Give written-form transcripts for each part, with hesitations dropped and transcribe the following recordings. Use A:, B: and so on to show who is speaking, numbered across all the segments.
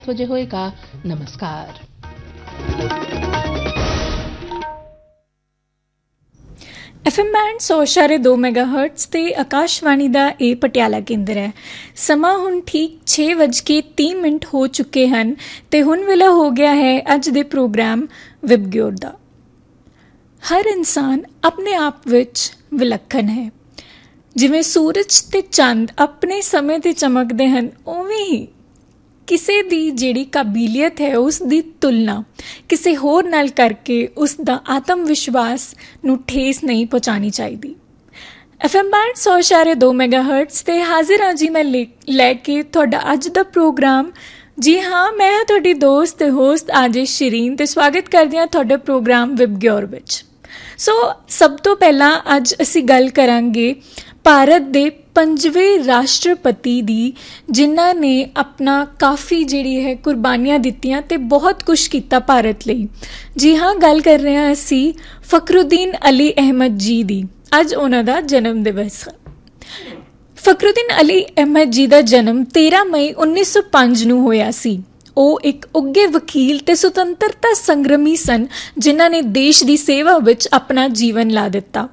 A: वजे होएगा। नमस्कार।
B: FM बैंड 100.2 ਮੈਗਾਹਰਟਜ਼ ਤੇ ਆਕਾਸ਼ਵਾਣੀ ਦਾ ਇਹ ਪਟਿਆਲਾ ਕੇਂਦਰ ਹੈ। ਸਮਾਂ ਹੁਣ ਠੀਕ 6:30 ਹੋ ਚੁੱਕੇ ਹਨ ਤੇ ਹੁਣ ਵੇਲਾ ਹੋ ਗਿਆ ਹੈ ਅੱਜ ਦੇ ਪ੍ਰੋਗਰਾਮ ਵਿਬਗਿਓਰ ਦਾ। ਹਰ ਇਨਸਾਨ ਆਪਣੇ ਆਪ ਵਿੱਚ ਵਿਲੱਖਣ ਹੈ। ਜਿਵੇਂ ਸੂਰਜ ਤੇ ਚੰਦ ਆਪਣੇ ਸਮੇਂ ਤੇ ਚਮਕਦੇ ਹਨ, ਉਵੇਂ ਹੀ ਕਿਸੇ ਦੀ ਜਿਹੜੀ ਕਾਬਲੀਅਤ ਹੈ ਉਸ ਦੀ ਤੁਲਨਾ ਕਿਸੇ ਹੋਰ ਨਾਲ ਕਰਕੇ ਉਸ ਦਾ ਆਤਮ ਵਿਸ਼ਵਾਸ ਨੂੰ ਠੇਸ ਨਹੀਂ ਪਹੁੰਚਾਉਣੀ ਚਾਹੀਦੀ। FM बैंड 100.2 ਮੈਗਾਹਰਟਜ਼ ਤੇ ਹਾਜ਼ਰ ਹਾਂ ਜੀ ਮੈਂ ਲੈ ਕੇ ਤੁਹਾਡਾ ਅੱਜ ਦਾ ਪ੍ਰੋਗਰਾਮ। ਜੀ ਹਾਂ, ਮੈਂ ਹਾਂ ਤੁਹਾਡੀ ਦੋਸਤ ਤੇ ਹੋਸਟ ਆਜੇ ਸ਼ਿਰੀਨ ਤੇ ਸਵਾਗਤ ਕਰਦੀ ਹਾਂ ਤੁਹਾਡੇ ਪ੍ਰੋਗਰਾਮ ਵਿਬਗਿਓਰ ਵਿੱਚ। ਸਭ ਤੋਂ ਪਹਿਲਾਂ ਅੱਜ ਅਸੀਂ ਗੱਲ ਕਰਾਂਗੇ ਭਾਰਤ ਦੇ 5ਵੇਂ ਰਾਸ਼ਟਰਪਤੀ ਦੀ, ਜਿਨ੍ਹਾਂ ਨੇ ਆਪਣਾ ਕਾਫੀ ਜਿਹੜੀ ਹੈ ਕੁਰਬਾਨੀਆਂ ਦਿੱਤੀਆਂ ਤੇ ਬਹੁਤ ਕੁਛ ਕੀਤਾ ਭਾਰਤ ਲਈ। ਜੀ ਹਾਂ, ਗੱਲ ਕਰ ਰਹੇ ਹਾਂ ਅਸੀਂ ਫਖਰੁਦੀਨ ਅਲੀ ਅਹਿਮਦ ਜੀ ਦੀ। ਅੱਜ ਉਹਨਾਂ ਦਾ ਜਨਮ ਦਿਵਸ ਹੈ। ਫਖਰੁਦੀਨ ਅਲੀ ਅਹਿਮਦ ਜੀ ਦਾ ਜਨਮ 13 ਮਈ 1905 ਨੂੰ ਹੋਇਆ ਸੀ। ਉਹ ਇੱਕ ਉੱਘੇ ਵਕੀਲ ਤੇ ਸੁਤੰਤਰਤਾ ਸੰਗਰਾਮੀ ਸਨ, ਜਿਨ੍ਹਾਂ ਨੇ ਦੇਸ਼ ਦੀ ਸੇਵਾ ਵਿੱਚ ਆਪਣਾ ਜੀਵਨ ਲਾ ਦਿੱਤਾ।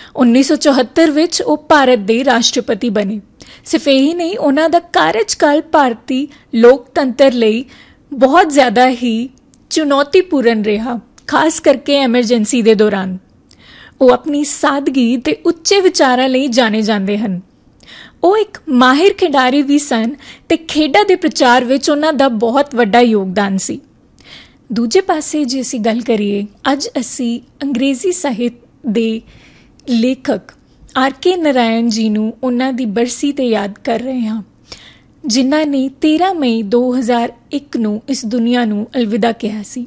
B: 1974 ਵਿੱਚ ਉਹ ਭਾਰਤ ਦੇ ਰਾਸ਼ਟਰਪਤੀ ਬਣੇ। ਸਿਰਫ ਇਹੀ ਨਹੀਂ, ਉਹਨਾਂ ਦਾ ਕਾਰਜਕਾਲ ਭਾਰਤੀ ਲੋਕਤੰਤਰ ਲਈ ਬਹੁਤ ਜ਼ਿਆਦਾ ਹੀ ਚੁਣੌਤੀਪੂਰਨ ਰਿਹਾ, ਖਾਸ ਕਰਕੇ ਐਮਰਜੈਂਸੀ ਦੇ ਦੌਰਾਨ। ਉਹ ਆਪਣੀ ਸਾਦਗੀ ਤੇ ਉੱਚੇ ਵਿਚਾਰਾਂ ਲਈ ਜਾਣੇ ਜਾਂਦੇ ਹਨ। ਉਹ ਇੱਕ ਮਾਹਿਰ ਖਿਡਾਰੀ ਵੀ ਸਨ ਤੇ ਖੇਡਾਂ ਦੇ ਪ੍ਰਚਾਰ ਵਿੱਚ ਉਹਨਾਂ ਦਾ ਬਹੁਤ ਵੱਡਾ ਯੋਗਦਾਨ ਸੀ। ਦੂਜੇ ਪਾਸੇ ਜੇ ਅਸੀਂ ਗੱਲ ਕਰੀਏ, ਅੱਜ ਅਸੀਂ ਅੰਗਰੇਜ਼ੀ ਸਾਹਿਤ ਦੇ ਲੇਖਕ RK ਨਾਰਾਇਣ ਜੀ ਨੂੰ ਉਹਨਾਂ ਦੀ ਬਰਸੀ 'ਤੇ ਯਾਦ ਕਰ ਰਹੇ ਹਾਂ, ਜਿਨ੍ਹਾਂ ਨੇ 13 ਮਈ 2001 ਨੂੰ ਇਸ ਦੁਨੀਆ ਨੂੰ ਅਲਵਿਦਾ ਕਿਹਾ ਸੀ।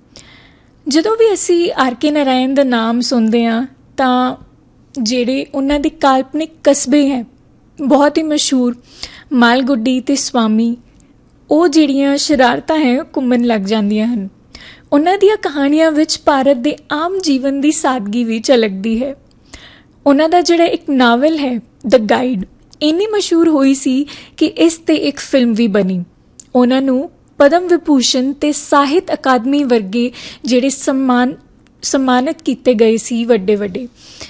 B: ਜਦੋਂ ਵੀ ਅਸੀਂ RK ਨਾਰਾਇਣ ਦਾ ਨਾਮ ਸੁਣਦੇ ਹਾਂ ਤਾਂ ਜਿਹੜੇ ਉਹਨਾਂ ਦੇ ਕਾਲਪਨਿਕ ਕਸਬੇ ਹੈ ਬਹੁਤ ਹੀ ਮਸ਼ਹੂਰ ਮਾਲਗੁੱਡੀ ਤੇ ਸਵਾਮੀ, ਉਹ ਜਿਹੜੀਆਂ ਸ਼ਰਾਰਤਾਂ ਹੈ ਉਹ ਘੁੰਮਣ ਲੱਗ ਜਾਂਦੀਆਂ ਹਨ। ਉਹਨਾਂ ਦੀਆਂ ਕਹਾਣੀਆਂ ਵਿੱਚ ਭਾਰਤ ਦੇ ਆਮ ਜੀਵਨ ਦੀ ਸਾਦਗੀ ਵੀ ਝਲਕਦੀ ਹੈ। ਉਹਨਾਂ ਦਾ ਜਿਹੜਾ ਇੱਕ ਨਾਵਲ ਹੈ ਦ ਗਾਈਡ, ਇੰਨੀ ਮਸ਼ਹੂਰ ਹੋਈ ਸੀ ਕਿ ਇਸ 'ਤੇ ਇੱਕ ਫਿਲਮ ਵੀ ਬਣੀ। ਉਹਨਾਂ ਨੂੰ ਪਦਮ ਵਿਭੂਸ਼ਣ ਤੇ ਸਾਹਿਤ ਅਕਾਦਮੀ ਵਰਗੇ ਜਿਹੜੇ ਸਨਮਾਨਿਤ ਕੀਤੇ ਗਏ ਸੀ ਵੱਡੇ ਵੱਡੇ।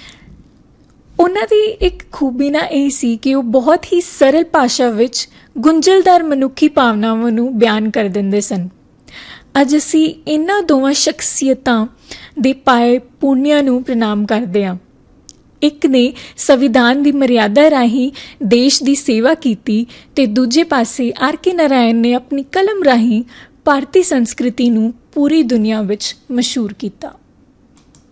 B: ਉਹਨਾਂ ਦੀ ਇੱਕ ਖੂਬੀ ਨਾ ਇਹ ਸੀ ਕਿ ਉਹ ਬਹੁਤ ਹੀ ਸਰਲ ਭਾਸ਼ਾ ਵਿੱਚ ਗੁੰਝਲਦਾਰ ਮਨੁੱਖੀ ਭਾਵਨਾਵਾਂ ਨੂੰ ਬਿਆਨ ਕਰ ਦਿੰਦੇ ਸਨ। ਅੱਜ ਅਸੀਂ ਇਹਨਾਂ ਦੋਵਾਂ ਸ਼ਖਸੀਅਤਾਂ ਦੇ ਪਾਏ ਪੁੰਨਿਆਂ ਨੂੰ ਪ੍ਰਣਾਮ ਕਰਦੇ ਹਾਂ। ਇੱਕ ਨੇ ਸੰਵਿਧਾਨ ਦੀ ਮਰਿਆਦਾ ਰਾਹੀਂ ਦੇਸ਼ ਦੀ ਸੇਵਾ ਕੀਤੀ ਤੇ ਦੂਜੇ ਪਾਸੇ RK ਨਾਰਾਇਣ ਨੇ ਆਪਣੀ ਕਲਮ ਰਾਹੀਂ ਭਾਰਤੀ ਸੰਸਕ੍ਰਿਤੀ ਨੂੰ ਪੂਰੀ ਦੁਨੀਆ ਵਿੱਚ ਮਸ਼ਹੂਰ ਕੀਤਾ।